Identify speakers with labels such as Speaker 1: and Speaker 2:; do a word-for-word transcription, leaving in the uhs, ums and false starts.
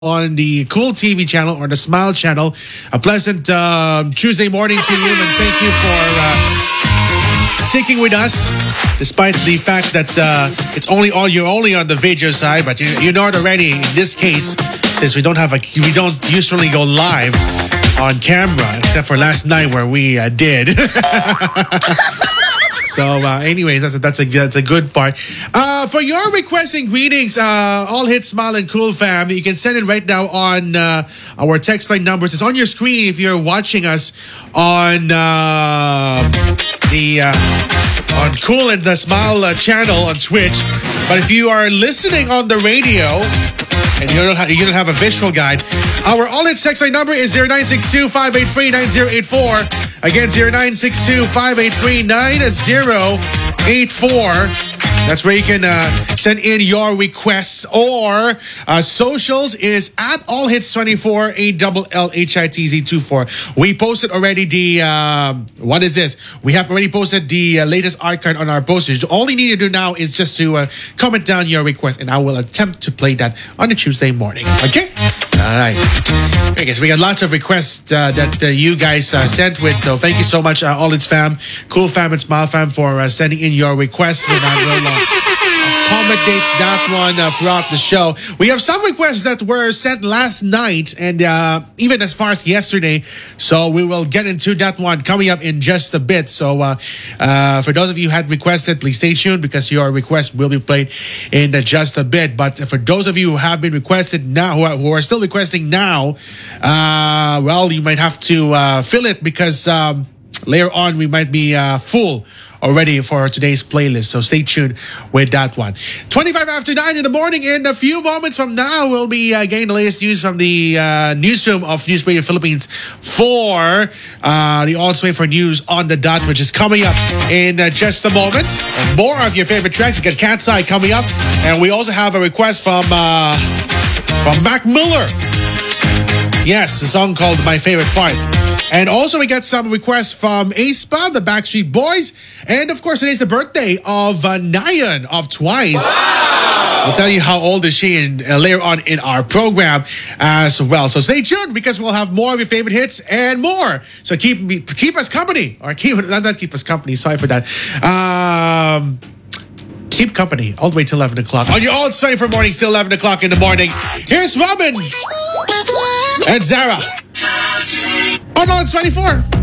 Speaker 1: on the Cool T V channel or the Smile channel. A pleasant um, Tuesday morning to you, and thank you for uh, sticking with us, despite the fact that uh, it's only all you're only on the video side, but you, you know it already. In this case, since we don't have a we don't usually go live on camera, except for last night where we uh, did. So, uh, anyways, that's a, that's a that's a good part. Uh, for your requesting greetings, uh, all hit Smile and Cool fam, you can send it right now on uh, our text line numbers. It's on your screen if you're watching us on uh, the uh, on Cool and the Smile uh, channel on Twitch. But if you are listening on the radio and you don't have, you don't have a visual guide, our all hit text line number is zero nine six two, five eight three, nine zero eight four. Again, zero nine six two, five eight three, nine zero eight four. That's where you can uh, send in your requests. Or uh, socials is at all hits twenty-four, A L L H I T Z twenty-four. We posted already the, um, what is this? We have already posted the uh, latest art card on our posters. All you need to do now is just to uh, comment down your request, and I will attempt to play that on a Tuesday morning. Okay? All right. I guess we got lots of requests uh, that uh, you guys uh, sent with, so thank you so much, uh, all its fam, Cool fam and Smile fam, for uh, sending in your requests, and I will uh, accommodate that one uh, throughout the show. We have some requests that were sent last night and uh, even as far as yesterday, so we will get into that one coming up in just a bit. So uh, uh, for those of you who had requested, please stay tuned because your request will be played in uh, just a bit. But for those of you who have been requested now, who are, who are still requesting now, uh, well, you might have to uh, fill it because um, later on we might be uh, full already for today's playlist. So stay tuned with that one. twenty-five after nine in the morning. In a few moments from now, we'll be uh, getting the latest news from the uh, newsroom of News Radio Philippines for uh, the All Sway for News on the Dot, which is coming up in uh, just a moment. And more of your favorite tracks. We got Cat's Eye coming up. And we also have a request from, uh, from Mac Miller. Yes, a song called My Favorite Part. And also we got some requests from aespa, the Backstreet Boys. And of course, today's the birthday of uh, Nayan of Twice. Wow. We'll tell you how old is she in, uh, later on in our program as well. So stay tuned because we'll have more of your favorite hits and more. So keep keep us company. Or keep, not, not keep us company, sorry for that. Um... Keep company all the way till eleven o'clock. On your all twenty-four morning, still eleven o'clock in the morning. Here's Robin and Zara on all twenty-four.